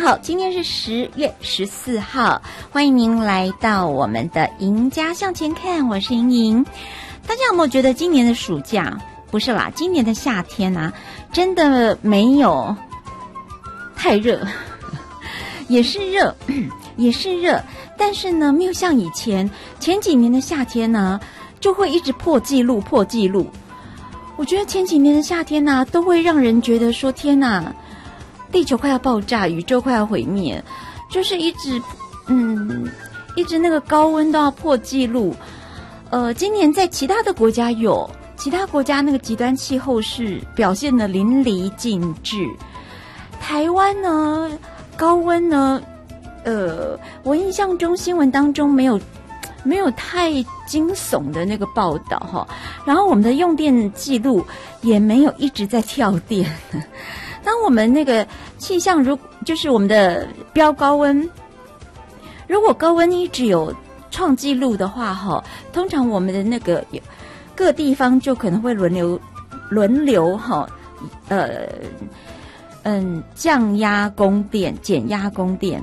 好，今天是10月14号，欢迎您来到我们的赢家向前看，我是莹莹。大家有没有觉得今年的暑假，不是啦，今年的夏天啊，真的没有太热，也是热，也是热，但是呢，没有像以前前几年的夏天呢，就会一直破纪录。我觉得前几年的夏天呢，都会让人觉得说，天哪，地球快要爆炸，宇宙快要毁灭，就是一直那个高温都要破纪录。今年在其他的国家有，其他国家那个极端气候是表现得淋漓尽致。台湾呢，高温呢，我印象中新闻当中没有太惊悚的那个报道哈，然后我们的用电记录也没有一直在跳电。当我们那个气象就是我们的标高温，如果高温一直有创纪录的话哈，通常我们的那个各地方就可能会轮流哈，降压供电、减压供电。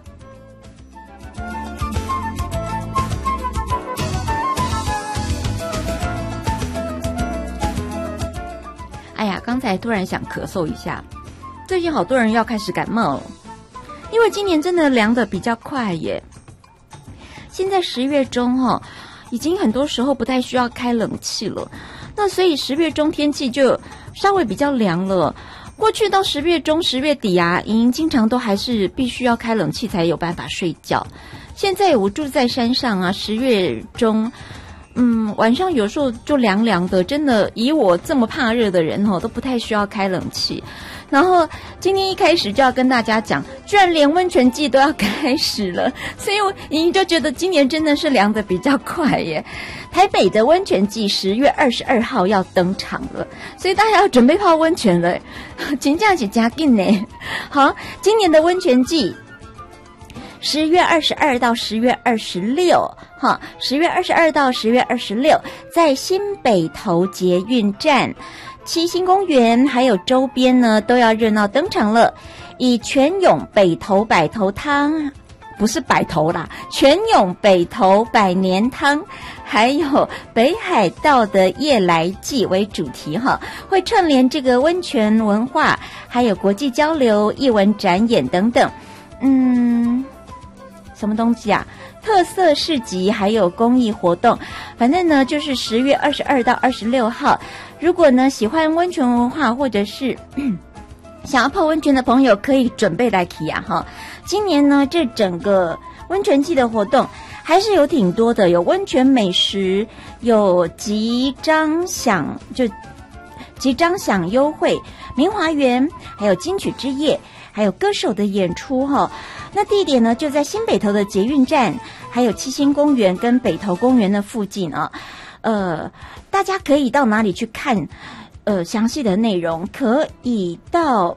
哎呀，刚才突然想咳嗽一下，最近好多人要开始感冒了，因为今年真的凉得比较快耶。现在10月中哈，已经很多时候不太需要开冷气了，那所以10月中天气就稍微比较凉了。过去到10月中、10月底啊，莹莹经常都还是必须要开冷气才有办法睡觉。现在我住在山上啊，10月中。晚上有时候就凉凉的，真的以我这么怕热的人都不太需要开冷气。然后今天一开始就要跟大家讲，居然连温泉季都要开始了，所以我莹莹就觉得今年真的是凉的比较快耶。台北的温泉季10月22号要登场了，所以大家要准备泡温泉了，真的是很紧呢。好，今年的温泉季10月22到10月26哈，10月22到10月26，在新北投捷运站、七星公园还有周边呢，都要热闹登场了。以全涌北投百头汤，不是百头啦，全涌北投百年汤，还有北海道的夜来祭为主题哈，会串联这个温泉文化，还有国际交流、艺文展演等等。什么东西啊？特色市集还有公益活动，反正呢就是10月22到26号。如果呢喜欢温泉文化或者是想要泡温泉的朋友，可以准备来去啊哈。今年呢这整个温泉季的活动还是有挺多的，有温泉美食，有即张享优惠、明华园，还有金曲之夜，还有歌手的演出哈。那地点呢就在新北投的捷运站，还有七星公园跟北投公园的附近啊。大家可以到哪里去看详细的内容？可以到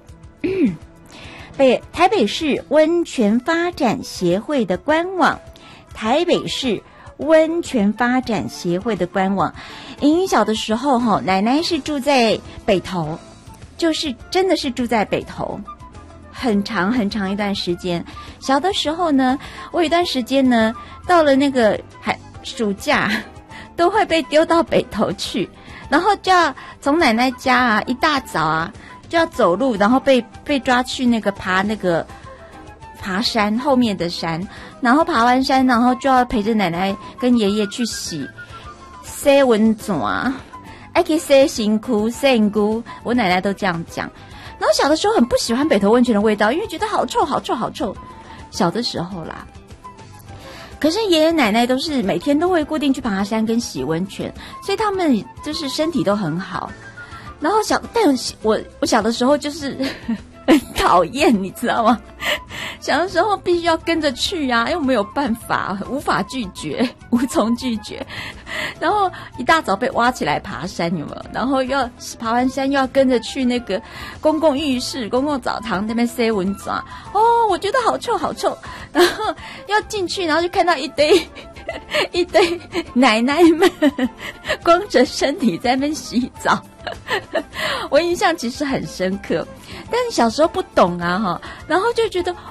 台北市温泉发展协会的官网，台北市温泉发展协会的官网。莹莹小的时候奶奶是住在北投，就是真的是住在北投很长一段时间。小的时候呢，我有一段时间呢，到了那个暑假都会被丢到北投去，然后就要从奶奶家啊，一大早啊就要走路，然后被抓去那个爬山后面的山，然后爬完山，然后就要陪着奶奶跟爷爷去洗温泉，还可以洗身躯、洗身躯，我奶奶都这样讲。然后小的时候很不喜欢北投温泉的味道，因为觉得好臭。小的时候啦，可是爷爷奶奶都是每天都会固定去爬山跟洗温泉，所以他们就是身体都很好。然后但我小的时候就是很讨厌，你知道吗？小的时候必须要跟着去啊，又没有办法，无从拒绝。然后一大早被挖起来爬山，有没有？然后要爬完山又要跟着去那个公共浴室、公共澡堂那边洗温泉。我觉得好臭。然后要进去，然后就看到一堆奶奶们光着身体在那边洗澡。我印象其实很深刻，但是小时候不懂啊然后就觉得